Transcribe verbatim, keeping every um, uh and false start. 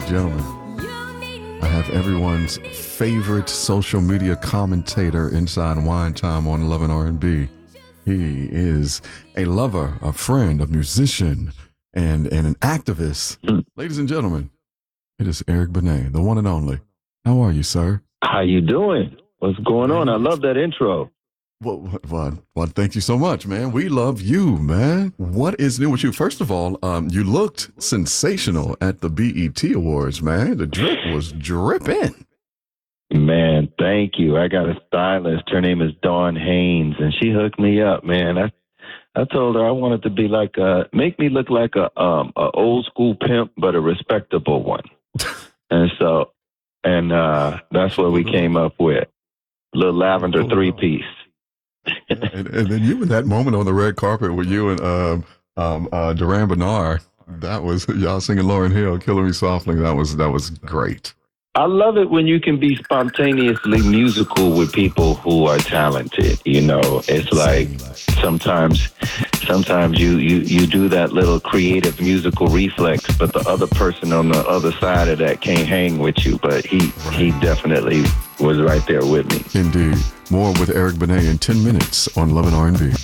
gentlemen, I have everyone's favorite social media commentator inside Wine Time on Love and R and B. He is a lover, a friend, a musician, and, and an activist. Ladies and gentlemen, it is Eric Benet, the one and only. How are you, sir? How you doing? What's going on? I love that intro. Well, well, well, thank you so much, man. We love you, man. What is new with you? First of all, um, you looked sensational at the B E T Awards, man. The drip was dripping. Man, thank you. I got a stylist. Her name is Dawn Haynes, and she hooked me up, man. I I told her I wanted to be like a, make me look like a um a old school pimp, but a respectable one. And so, and uh, that's what we came up with. A little lavender three piece. and, and then you in that moment on the red carpet with you and um, um, uh, Duran Bernard, that was y'all singing Lauryn Hill, "Killing Me Softly." That was that was great. I love it when you can be spontaneously musical with people who are talented. You know, it's like sometimes, sometimes you, you, you do that little creative musical reflex, but the other person on the other side of that can't hang with you. But he, he definitely was right there with me. Indeed. More with Eric Benet in ten minutes on Love and R and B.